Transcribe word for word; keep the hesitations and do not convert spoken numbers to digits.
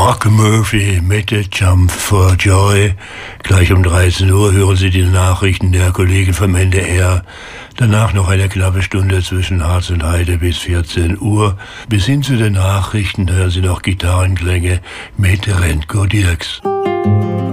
Mark Murphy mit Jump for Joy. Gleich um dreizehn Uhr hören Sie die Nachrichten der Kollegen vom N D R. Danach noch eine knappe Stunde zwischen Harz und Heide bis vierzehn Uhr. Bis hin zu den Nachrichten hören Sie noch Gitarrenklänge mit Renko Dirks.